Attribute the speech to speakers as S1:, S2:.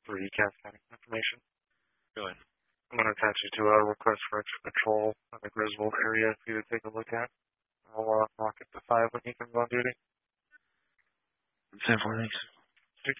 S1: for ECAS kind of information.
S2: Really?
S1: I'm going to attach you to a request for extra patrol in the Griswold area for you to take a look at. I'll knock it to 5 when he comes on duty.
S2: 10-4, thanks.